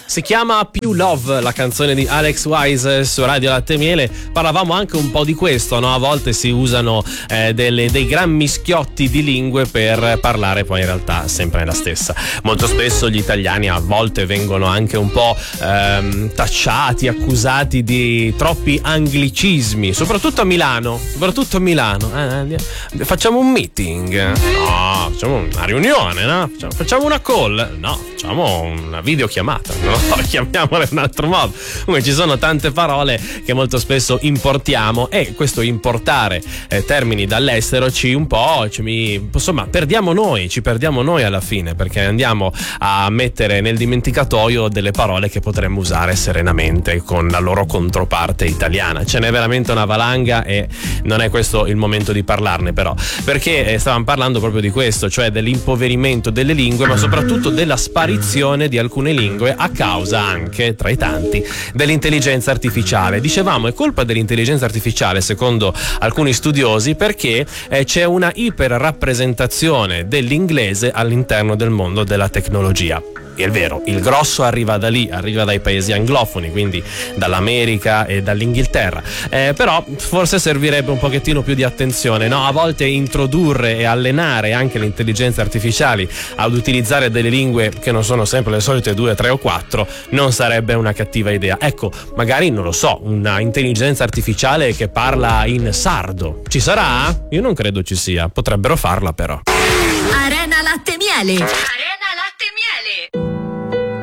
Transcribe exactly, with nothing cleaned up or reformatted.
Si chiama Più Love, la canzone di Alex Wise su Radio Latte e Miele. Parlavamo anche un po' di questo, no? A volte si usano eh, delle, dei gran mischiotti di lingue per parlare poi in realtà sempre la stessa. Molto spesso gli italiani a volte vengono anche un po' ehm, tacciati, accusati di troppi anglicismi, soprattutto a Milano, soprattutto a Milano. Eh, facciamo un meeting? No, facciamo una riunione, no? Facciamo, facciamo una call? No, facciamo una videochiamata, no? Chiamiamola in un altro modo. Comunque ci sono tante parole che molto spesso importiamo e questo importare eh, termini dall'estero ci un po' ci, mi, insomma perdiamo noi, ci perdiamo noi alla fine, perché andiamo a mettere nel dimenticatoio delle parole che potremmo usare serenamente con la loro controparte italiana. Ce n'è veramente una valanga e non è questo il momento di parlarne, però, perché eh, stavamo parlando proprio di questo, cioè dell'impoverimento delle lingue, ma soprattutto della sparizione di alcune lingue a causa anche, tra i tanti, dell'intelligenza artificiale. Dicevamo, è colpa dell'intelligenza artificiale secondo alcuni studiosi perché eh, c'è una iperrappresentazione dell'inglese all'interno del mondo della tecnologia. È vero, il grosso arriva da lì, arriva dai paesi anglofoni, quindi dall'America e dall'Inghilterra, eh, però forse servirebbe un pochettino più di attenzione, no? A volte introdurre e allenare anche le intelligenze artificiali ad utilizzare delle lingue che non sono sempre le solite due, tre o quattro non sarebbe una cattiva idea. Ecco, magari, non lo so, una intelligenza artificiale che parla in sardo. Ci sarà? Io non credo ci sia, potrebbero farla però. Arena Latte e Miele.